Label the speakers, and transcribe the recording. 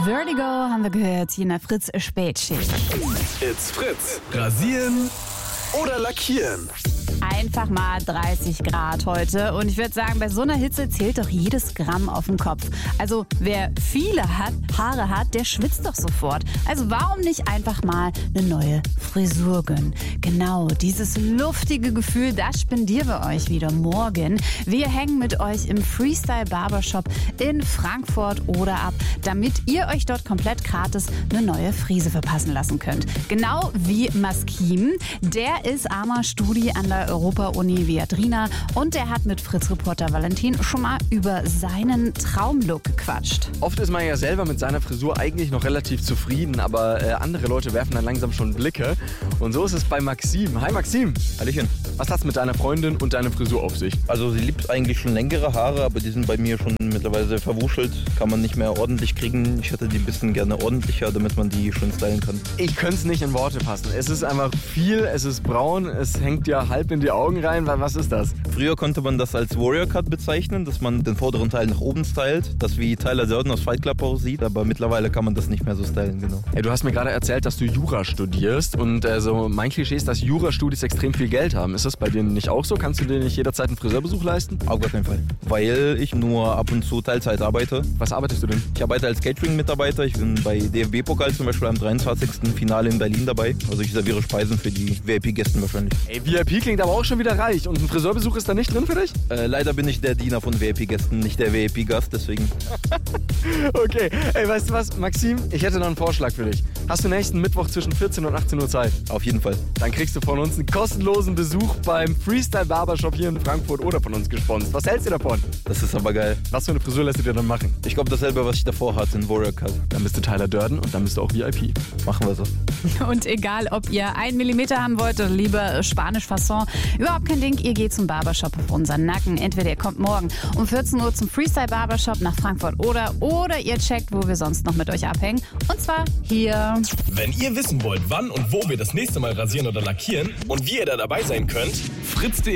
Speaker 1: Vertigo haben wir gehört hier in der Fritz Spätschicht.
Speaker 2: It's Fritz. Rasieren oder lackieren?
Speaker 1: Einfach mal 30 Grad heute. Und ich würde sagen, bei so einer Hitze zählt doch jedes Gramm auf dem Kopf. Also wer viele Haare hat, der schwitzt doch sofort. Also warum nicht einfach mal eine neue Frisur gönnen? Genau, dieses luftige Gefühl, das spendieren wir euch wieder morgen. Wir hängen mit euch im Freestyle Barbershop in Frankfurt oder ab, damit ihr euch dort komplett gratis eine neue Frise verpassen lassen könnt. Genau wie Maskim. Der ist Studi an der Europa-Uni Viadrina und der hat mit Fritz-Reporter Valentin schon mal über seinen Traumlook gequatscht.
Speaker 3: Oft ist man ja selber mit seiner Frisur eigentlich noch relativ zufrieden, aber andere Leute werfen dann langsam schon Blicke. Und so ist es bei Maxim. Hi Maxim.
Speaker 4: Hallöchen.
Speaker 3: Was hat's mit deiner Freundin und deiner Frisur auf sich?
Speaker 4: Also sie liebt eigentlich schon längere Haare, aber die sind bei mir schon mittlerweile verwuschelt. Kann man nicht mehr ordentlich kriegen. Ich hätte die ein bisschen gerne ordentlicher, damit man die schön stylen kann.
Speaker 3: Ich könnte es nicht in Worte fassen. Es ist einfach viel, es ist braun, es hängt ja halb in die Augen rein. Was ist das?
Speaker 4: Früher konnte man das als Warrior Cut bezeichnen, dass man den vorderen Teil nach oben stylt, das wie Tyler Durden aus Fight Club aussieht, aber mittlerweile kann man das nicht mehr so stylen, genau.
Speaker 3: Hey, du hast mir gerade erzählt, dass du Jura studierst und so mein Klischee ist, dass Jurastudis extrem viel Geld haben. Ist das bei dir nicht auch so? Kannst du dir nicht jederzeit einen Friseurbesuch leisten?
Speaker 4: Auf gar keinen Fall, weil ich nur ab und zu Teilzeit arbeite.
Speaker 3: Was arbeitest du denn?
Speaker 4: Ich arbeite als Catering-Mitarbeiter. Ich bin bei DFB-Pokal zum Beispiel am 23. Finale in Berlin dabei. Also ich serviere Speisen für die VIP-Gäste wahrscheinlich.
Speaker 3: Ey, VIP klingt aber auch schon wieder reich. Und ein Friseurbesuch ist da nicht drin für dich?
Speaker 4: Leider bin ich der Diener von VIP-Gästen, nicht der VIP-Gast, deswegen.
Speaker 3: Okay, ey, weißt du was, Maxim? Ich hätte noch einen Vorschlag für dich. Hast du nächsten Mittwoch zwischen 14 und 18 Uhr Zeit?
Speaker 4: Auf jeden Fall.
Speaker 3: Dann kriegst du von uns einen kostenlosen Besuch beim Freestyle Barbershop hier in Frankfurt oder von uns gesponsert. Was hältst du davon?
Speaker 4: Das ist aber geil.
Speaker 3: Was für eine Frisur lässt du dir dann machen?
Speaker 4: Ich glaube dasselbe, was ich davor hatte, ein Warrior Cut.
Speaker 3: Dann bist du Tyler Durden und dann bist du auch VIP.
Speaker 4: Machen wir so.
Speaker 1: Und egal, ob ihr 1 Millimeter haben wollt oder lieber Spanisch Fasson, überhaupt kein Ding, ihr geht zum Barbershop auf unseren Nacken. Entweder ihr kommt morgen um 14 Uhr zum Freestyle Barbershop nach Frankfurt oder ihr checkt, wo wir sonst noch mit euch abhängen. Und zwar hier.
Speaker 2: Wenn ihr wissen wollt, wann und wo wir das nächste Mal rasieren oder lackieren und wie ihr da dabei sein könnt, fritz.de